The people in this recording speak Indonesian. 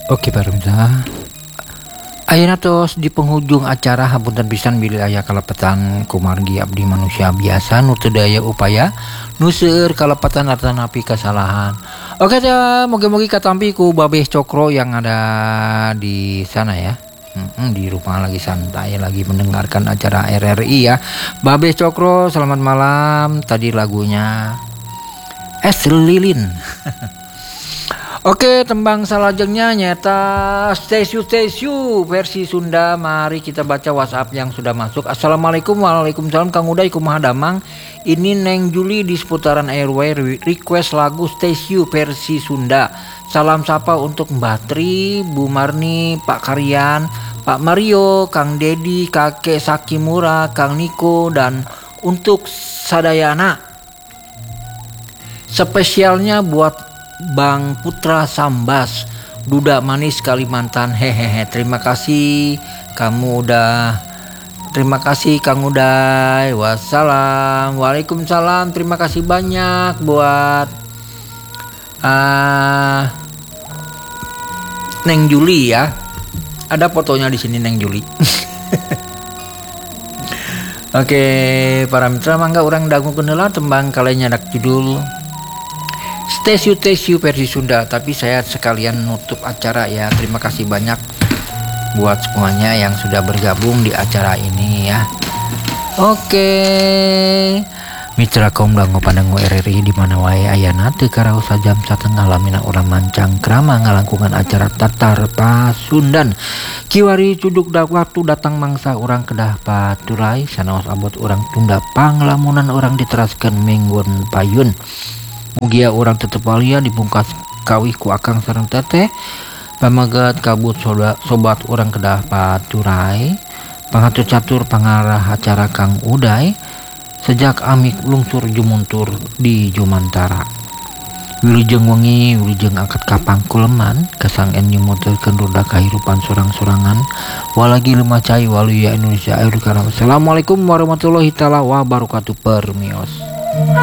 Oke pemirsa, ayeuna tos di penghujung acara hapunten pisan bilih aya kalepatan kumargi abdi manusia biasa nu teu daya upaya nu seueur kalepatan atanapi kesalahan. Oke teh, moga-moga katampi ku Babeh Cokro yang ada di sana ya. Di rumah lagi santai, lagi mendengarkan acara RRI ya. Babeh Cokro, selamat malam. Tadi lagunya Es Lilin. Oke, tembang salajengnya nyata Stasiu versi Sunda. Mari kita baca WhatsApp yang sudah masuk. Assalamualaikum, waalaikumsalam Kang Uday, kumaha damang. Ini Neng Juli di seputaran airway request lagu Stasiu versi Sunda. Salam sapa untuk Mbak Tri, Bu Marni, Pak Karyan, Pak Mario, Kang Dedi, Kakek Sakimura, Kang Niko, dan untuk Sadayana. Spesialnya buat Bang Putra Sambas, Duda Manis Kalimantan. Hehehe. Terima kasih Kang Uday. Wassalam. Waalaikumsalam. Terima kasih banyak buat Neng Juli ya. Ada fotonya di sini Neng Juli. Oke, para mitra mangga urang dangu kenela tembang kalenya dak judul Stasiu versi Sunda, tapi saya sekalian nutup acara ya. Terima kasih banyak buat semuanya yang sudah bergabung di acara ini ya. Oke, mitra kaum dangu pandangu RRI di mana wae ayana teu karaos sajam satengah lamina urang mancang krama ngalangkungan acara Tatar Pasundan. Kiwari cuduk waktu datang mangsa urang kedah paturai sanaos abot urang tunda panglamunan urang diteraskeun minggun payun. Mugia orang tetep walia dibungkas kawih ku akang sareng teteh. Pamagat kabut sobat orang kedah paturai. Pangatur catur pangarah acara Kang Uday. Sejak amik lungsur jumuntur di Jumantara. Wilujeng wengi, wilujeng angkat kapang kuleman. Kesang en nyumutelkeun roda kahirupan sorang-sorangan. Walagi lemah cai waluya Indonesia air karam. Assalamualaikum warahmatullahi taala wabarakatuh. Permios.